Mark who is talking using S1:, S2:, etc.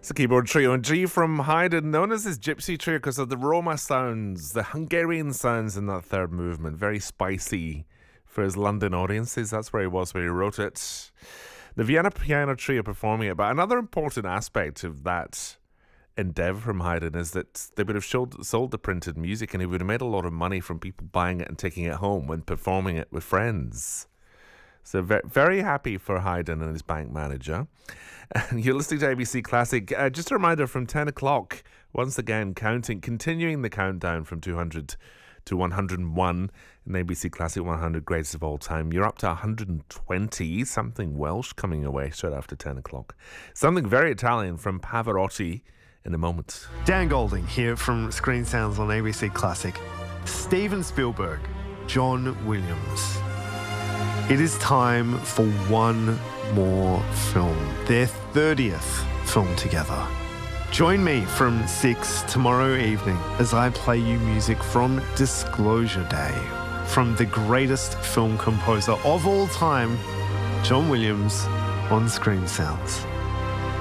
S1: It's a keyboard trio and G from Haydn, known as his gypsy trio because of the Roma sounds, the Hungarian sounds in that third movement. Very spicy for his London audiences. That's where he was when he wrote it. The Vienna Piano Trio performing it. But another important aspect of that endeavour from Haydn is that they would have sold the printed music, and he would have made a lot of money from people buying it and taking it home when performing it with friends. So very happy for Haydn and his bank manager. And you're listening to ABC Classic. Just a reminder, from 10 o'clock, once again, continuing the countdown from 200 to 101 in ABC Classic 100 Greatest of All Time. You're up to 120, something Welsh coming away straight after 10 o'clock. Something very Italian from Pavarotti in a moment.
S2: Dan Golding here from Screen Sounds on ABC Classic. Steven Spielberg, John Williams. It is time for one more film, their 30th film together. Join me from 6 tomorrow evening as I play you music from Disclosure Day, from the greatest film composer of all time, John Williams, on Screen Sounds.